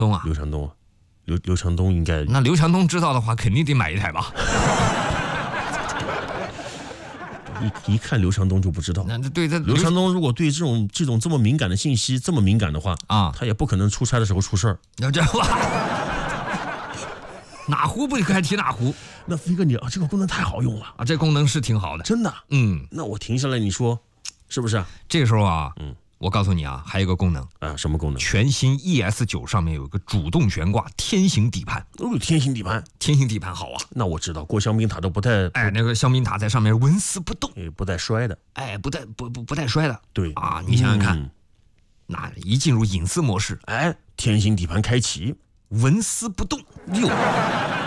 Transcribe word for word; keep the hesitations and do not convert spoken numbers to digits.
东啊， 刘强东，刘刘强东应该那刘强东知道的话，肯定得买一台吧？ 一一看刘强东就不知道。 那对这刘强东如果对这种这种这么敏感的信息这么敏感的话啊， 他也不可能出差的时候出事儿。 要这话，哪壶不开提哪壶。 那飞哥你啊，这个功能太好用了啊，这功能是挺好的， 真的。 嗯， 那我停下来，你说是不是啊？ 这个时候啊， 嗯。 我告诉你啊，还有一个功能啊，什么功能？ 全新 E S 九上面有一个主动悬挂天行底盘。 哦，天行底盘， 天行底盘好啊。 那我知道，过香槟塔都不带， 哎，那个香槟塔在上面纹丝不动， 哎，不带摔的， 哎，不带不不不带摔的。 对啊，你想想看， 嗯、 那一进入隐私模式， 哎，天行底盘开启， 纹丝不动，哟。